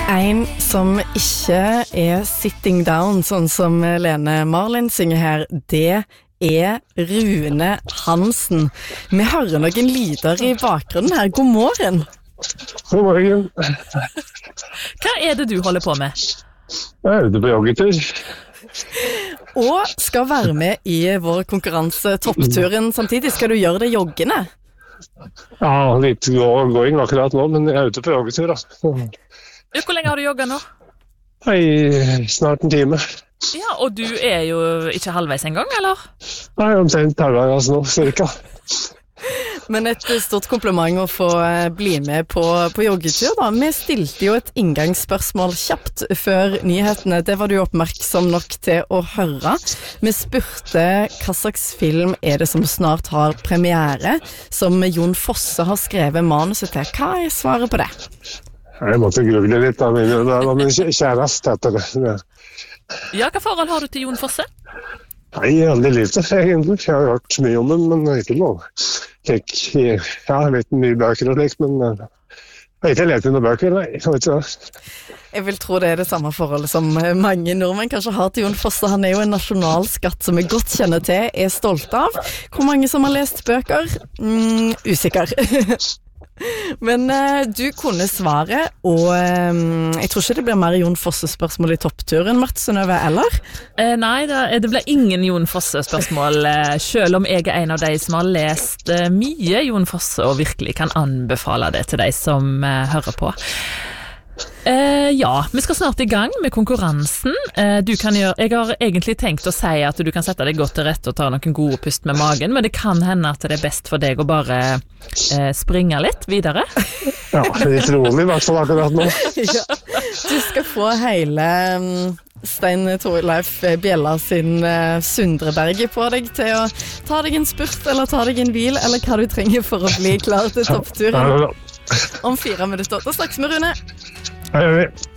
En som ikke sitting down, sånn som Lene Marlin synger her, det Rune Hansen. Vi hører noen lyder i bakgrunnen her. God morgen. God morgen. Hva det du holder på med? Jeg ute på joggetur. Og skal være med i vår konkurranse Toppturen samtidig. Skal du gjøre det joggende? Ja, litt gåing akkurat nå, men jeg ute på joggetur da. Hvor lenge har du jogget nå? Snart en time. Ja, og du jo ikke halvveis en gang, eller? Nei, omtrent halvveis nå, cirka. Men et stort kompliment å få bli med på joggetur da. Vi stilte jo et inngangsspørsmål kjapt før nyhetene. Det var du oppmerksom nok til å høre. Vi spurte hva slags film det som snart har premiere, som Jon Fosse har skrevet manuset til. Hva svaret på det? Jeg måtte google litt, da, men det var min kjæreste etter det. Ja, hva forhold har du til Jon Fosse? Nei, aldri lite, egentlig. Jeg har hørt mye om den, men ikke noe. Jeg har litt mye bøker og slikt, men jeg har ikke lett i noen bøker, nei. Jeg vet ikke det. Jeg vil tro det det samme forholdet som mange nordmenn kanskje har til Jon Fosse. Han jo en nasjonalskatt som vi godt kjenner til, stolt av. Hvor mange som har lest bøker? Usikker. Men du kunne svaret, og jeg tror ikke det blir mer Jon Fosse-spørsmål i Toppturen, Marte Synnøve, eller? Nei, det blir ingen Jon Fosse-spørsmål, selv om jeg en av de som har lest mye Jon Fosse, og virkelig kan anbefale det til de som hører på. Ja, vi skal snart i gang med konkurransen. Jeg har egentlig tenkt å si at du kan sette deg godt til rette og ta noen gode pust med magen, men det kan hende at det best for deg å bare springe litt videre. Ja, litt rolig i hvert fall akkurat nå. Ja, du skal få hele Stein Torleif Bjella sin Sundreberget på deg til å ta deg en spurt, eller ta deg en hvil, eller hva du trenger for å bli klar til toppturen. Om 4 minutter. Da snakkes vi, Rune. Hei.